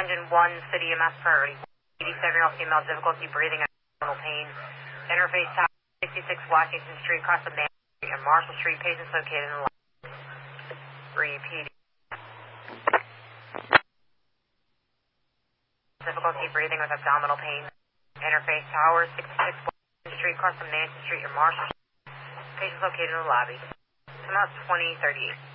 engine 1, city EMS priority. 87-year-old female, difficulty breathing and abdominal pain. Interface tower, 66 Washington Street, across the Main Street and Marshall Street. Patients located in the lobby. Repeat. Difficulty breathing with abdominal pain. Interface tower, 66 Washington Street, across the Mansion Street and Marshall Street. Patients located in the lobby. Come out 2038.